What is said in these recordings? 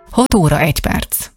6 óra 1 perc.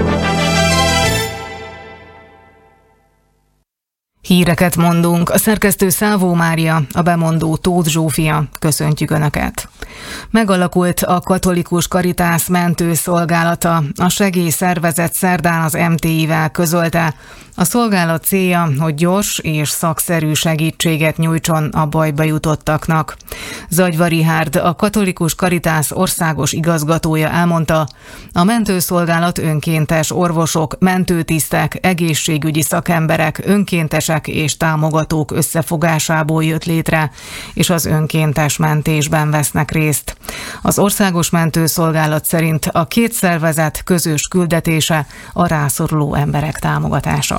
Híreket mondunk, a szerkesztő Szávó Mária, a bemondó Tóth Zsófia. Köszöntjük Önöket! Megalakult a Katolikus Caritas mentőszolgálata. A segélyszervezet szerdán az MTI-vel közölte. A szolgálat célja, hogy gyors és szakszerű segítséget nyújtson a bajba jutottaknak. Zagyva Richárd, a Katolikus Caritas országos igazgatója elmondta, a mentőszolgálat önkéntes orvosok, mentőtisztek, egészségügyi szakemberek, önkéntesek és támogatók összefogásából jött létre, és az önkéntes mentésben vesznek részt. Az országos mentőszolgálat szerint a két szervezet közös küldetése a rászoruló emberek támogatása.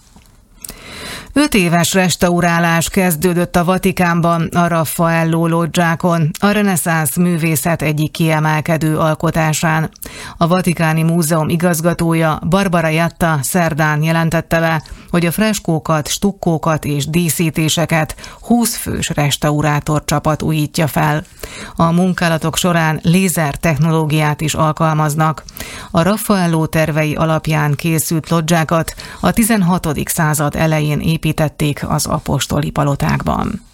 5 éves restaurálás kezdődött a Vatikánban, a Raffaello loggiákon, a reneszánsz művészet egyik kiemelkedő alkotásán. A Vatikáni Múzeum igazgatója Barbara Jatta szerdán jelentette be, hogy a freskókat, stukkókat és díszítéseket 20 fős restaurátorcsapat újítja fel. A munkálatok során lézer technológiát is alkalmaznak. A Raffaello tervei alapján készült loggiákat a 16. század elején építették az apostoli palotákban.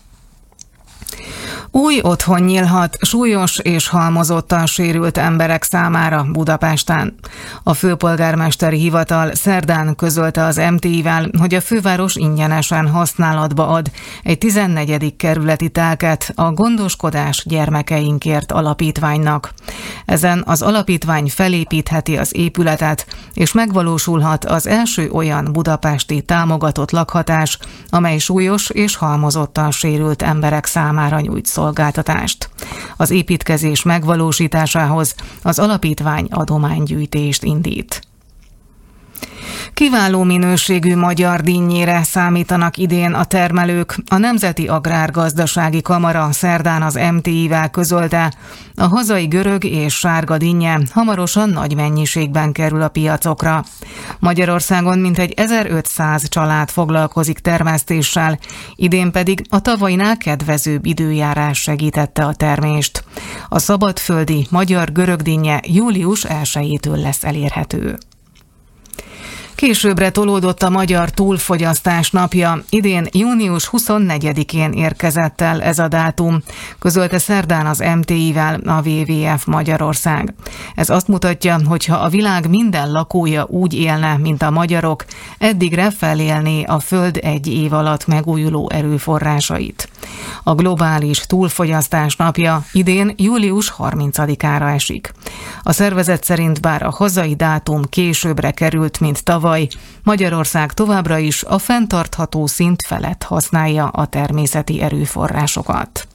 Új otthon nyílhat súlyos és halmozottan sérült emberek számára Budapesten. A főpolgármesteri hivatal szerdán közölte az MTI-vel, hogy a főváros ingyenesen használatba ad egy 14. kerületi telket a Gondoskodás gyermekeinkért alapítványnak. Ezen az alapítvány felépítheti az épületet, és megvalósulhat az első olyan budapesti támogatott lakhatás, amely súlyos és halmozottan sérült emberek számára nyújt szolgáltatást. Az építkezés megvalósításához az alapítvány adománygyűjtést indít. Kiváló minőségű magyar dinnyére számítanak idén a termelők. A Nemzeti Agrárgazdasági Kamara szerdán az MTI-vel közölte, a hazai görög és sárga dinnye hamarosan nagy mennyiségben kerül a piacokra. Magyarországon mintegy 1500 család foglalkozik termesztéssel, idén pedig a tavainál kedvezőbb időjárás segítette a termést. A szabadföldi magyar görög dinnye július 1-től lesz elérhető. Későbbre tolódott a magyar túlfogyasztás napja, idén június 24-én érkezett el ez a dátum, közölte szerdán az MTI-vel a WWF Magyarország. Ez azt mutatja, hogy ha a világ minden lakója úgy élne, mint a magyarok, eddigre felélné a Föld egy év alatt megújuló erőforrásait. A globális túlfogyasztás napja idén július 30-ára esik. A szervezet szerint bár a hazai dátum későbbre került, mint tavaly, Magyarország továbbra is a fenntartható szint felett használja a természeti erőforrásokat.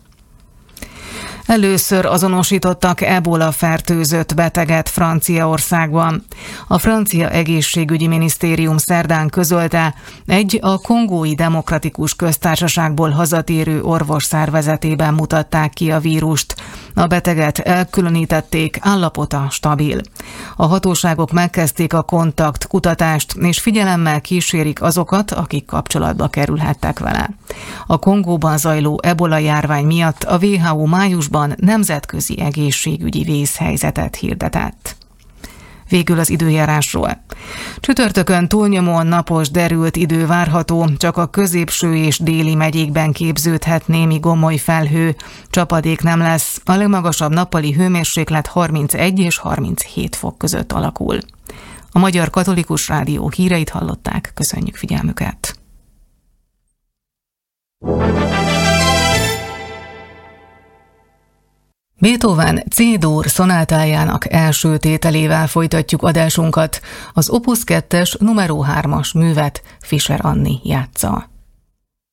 Először azonosítottak ebola-fertőzött beteget Franciaországban. A francia egészségügyi minisztérium szerdán közölte, egy a Kongói Demokratikus Köztársaságból hazatérő orvos szervezetében mutatták ki a vírust. A beteget elkülönítették, állapota stabil. A hatóságok megkezdték a kontaktkutatást, és figyelemmel kísérik azokat, akik kapcsolatba kerülhettek vele. A Kongóban zajló ebola járvány miatt a WHO májusban nemzetközi egészségügyi vészhelyzetet hirdetett. Végül az időjárásról. Csütörtökön túlnyomóan napos, derült idő várható, csak a középső és déli megyékben képződhet némi gomoly felhő, csapadék nem lesz, a legmagasabb nappali hőmérséklet 31 és 37 fok között alakul. A Magyar Katolikus Rádió híreit hallották, köszönjük figyelmüket! Beethoven C-dur szonátájának első tételével folytatjuk adásunkat. Az Opus 2-es numero 3-as művet Fischer Anni játsza.